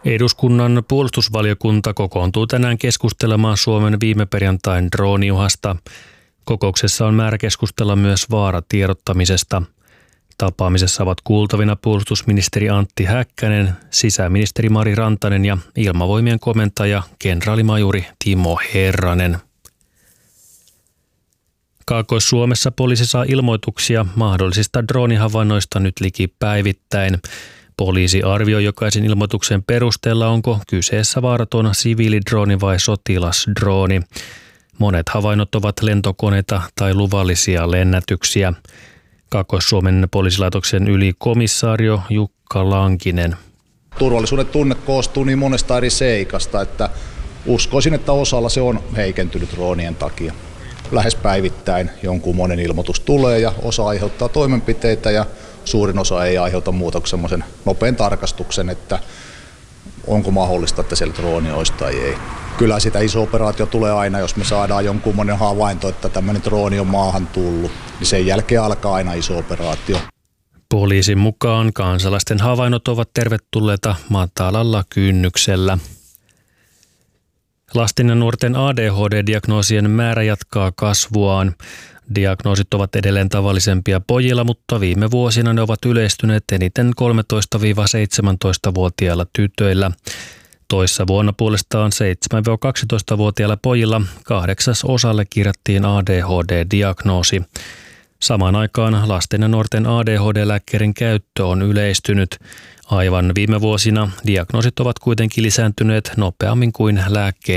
Eduskunnan puolustusvaliokunta kokoontuu tänään keskustelemaan Suomen viime perjantain drooniuhasta. Kokouksessa on määrä keskustella myös vaaratiedottamisesta. Tapaamisessa ovat kuultavina puolustusministeri Antti Häkkänen, sisäministeri Mari Rantanen ja ilmavoimien komentaja kenraalimajuri Timo Herranen. Kaakkois-Suomessa poliisi saa ilmoituksia mahdollisista droonihavainnoista nyt liki päivittäin. Poliisi arvioi jokaisen ilmoituksen perusteella, onko kyseessä vaaraton siviilidrooni vai sotilasdrooni. Monet havainnot ovat lentokoneita tai luvallisia lennätyksiä. Kaakkois-Suomen poliisilaitoksen ylikomissaario Jukka Lankinen. Turvallisuuden tunne koostuu niin monesta eri seikasta, että uskoisin, että osalla se on heikentynyt droonien takia. Lähes päivittäin jonkun monen ilmoitus tulee ja osa aiheuttaa toimenpiteitä ja suurin osa ei aiheuta muuta kuin semmoisen nopean tarkastuksen, että onko mahdollista, että siellä drooni olisi tai ei. Kyllä sitä iso operaatio tulee aina, jos me saadaan jonkun monen havainto, että tämmöinen drooni on maahan tullut, niin sen jälkeen alkaa aina iso operaatio. Poliisin mukaan kansalaisten havainnot ovat tervetulleita matalalla kynnyksellä. Lasten ja nuorten ADHD-diagnoosien määrä jatkaa kasvuaan. Diagnoosit ovat edelleen tavallisempia pojilla, mutta viime vuosina ne ovat yleistyneet eniten 13-17-vuotiailla tytöillä. Toissa vuonna puolestaan 7-12-vuotiailla pojilla 8/8 kirjattiin ADHD-diagnoosi. Samaan aikaan lasten ja nuorten ADHD-lääkkeiden käyttö on yleistynyt. Aivan viime vuosina diagnoosit ovat kuitenkin lisääntyneet nopeammin kuin lääkkeet.